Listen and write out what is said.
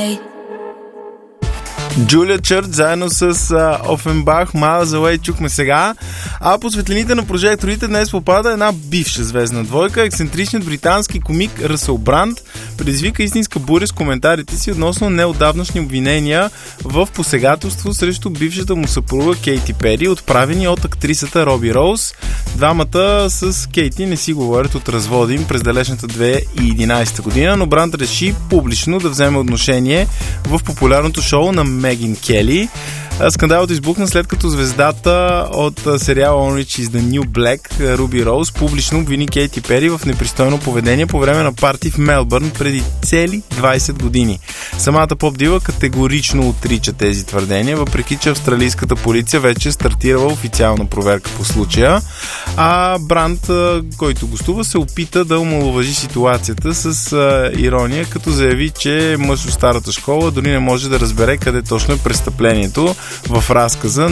away. Джулия Чърч заедно с Офенбах, Miles Away чухме сега. А по светлините на прожекторите днес попада една бивша звездна двойка. Ексцентричният британски комик Ръсъл Бранд предизвика истинска буря с коментарите си относно неотдавнашни обвинения в посегателство срещу бившата му съпруга Кейти Пери, отправени от актрисата Роби Роуз. Двамата с Кейти не си говорят от развода им през далечната 2011 година, но Бранд реши публично да вземе отношение в популярното шоу на Меган Кели. Скандалът избухна след като звездата от сериала Orange is the New Black, Руби Роуз, публично обвини Кейти Пери в непристойно поведение по време на парти в Мелбърн преди цели 20 години. Самата поп-дива категорично отрича тези твърдения, въпреки че австралийската полиция вече стартирала официална проверка по случая. А Бранд, който гостува, се опита да омаловажи ситуацията с ирония, като заяви, че мъж от старата школа дори не може да разбере къде точно е престъплението в разказа